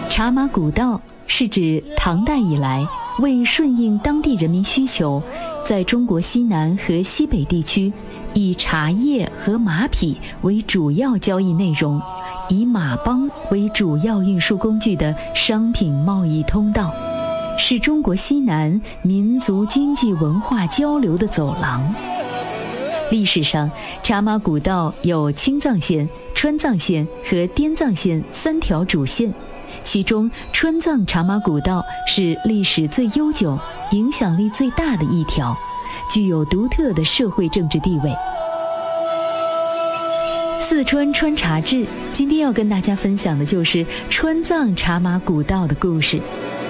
茶马古道是指唐代以来为顺应当地人民需求，在中国西南和西北地区以茶叶和马匹为主要交易内容，以马帮为主要运输工具的商品贸易通道，是中国西南民族经济文化交流的走廊。历史上，茶马古道有青藏线、川藏线和滇藏线3条主线，其中川藏茶马古道是历史最悠久、影响力最大的一条，具有独特的社会政治地位。四川川茶志今天要跟大家分享的就是川藏茶马古道的故事。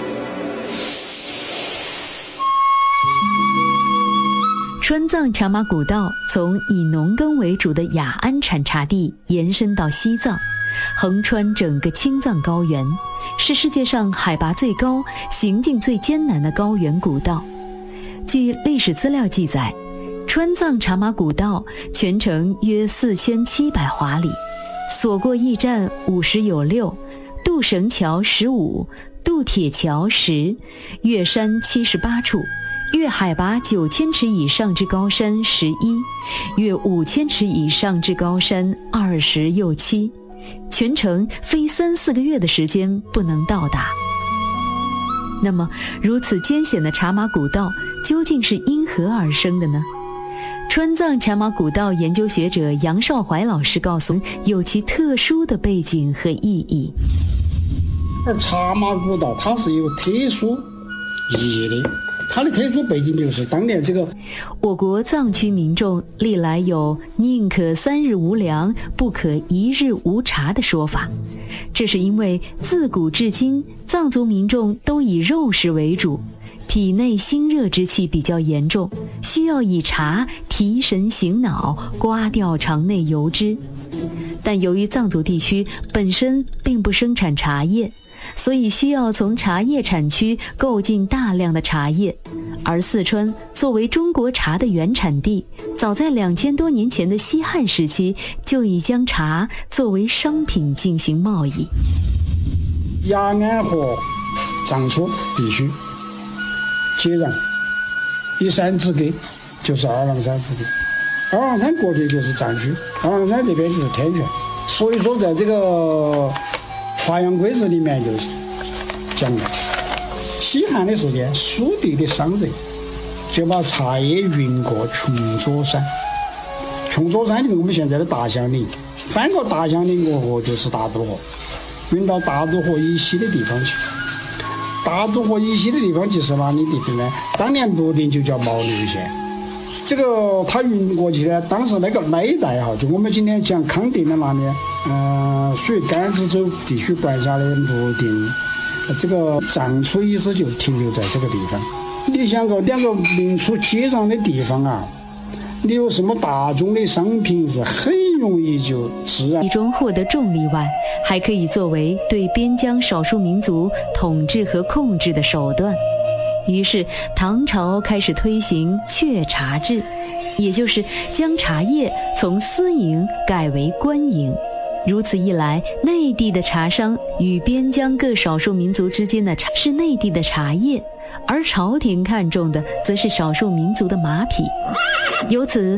川藏茶马古道从以农耕为主的雅安产茶地延伸到西藏，横穿整个青藏高原，是世界上海拔最高、行进最艰难的高原古道。据历史资料记载，川藏茶马古道全程约4700华里，所过驿站50有6，渡绳桥15，渡铁桥10，越山78处，越海拔9000尺以上之高山11，越5000尺以上之高山20又7，全程非3-4个月的时间不能到达。那么，如此艰险的茶马古道究竟是因何而生的呢？川藏茶马古道研究学者杨少怀老师告诉，有其特殊的背景和意义。 而茶马古道它是有特殊意义的，它的特殊背景就是当年这个我国藏区民众历来有宁可3日无粮，不可1日无茶的说法，这是因为自古至今藏族民众都以肉食为主，体内心热之气比较严重，需要以茶提神醒脑，刮掉肠内油脂。但由于藏族地区本身并不生产茶叶，所以需要从茶叶产区购进大量的茶叶，而四川作为中国茶的原产地，早在2000多年前的西汉时期就已将茶作为商品进行贸易。 雅安和藏区地区接壤，一山之隔就是二郎山之隔，二郎山过去就是藏区，二郎山这边就是天权。所以说在这个华阳规则里面就讲了，西汉的时间，苏地的商人就把茶叶运过琼索山，琼索山就是我们现在的大象岭，翻过大象岭过后就是大渡河，运到大渡河以西的地方去。大渡河以西的地方就是哪里地方呢？当年泸定就叫毛驴县。这个它运过去呢，当时那个内带哈，就我们今天讲康定的那里，属于甘孜州地区管辖的泸定，这个藏区意思就停留在这个地方。你想个两个民族接壤的地方啊，你有什么大宗的商品是很容易就自然。 其中获得重利外，还可以作为对边疆少数民族统治和控制的手段。于是唐朝开始推行榷茶制，也就是将茶叶从私营改为官营。如此一来，内地的茶商与边疆各少数民族之间的茶是内地的茶叶，而朝廷看重的则是少数民族的马匹。由此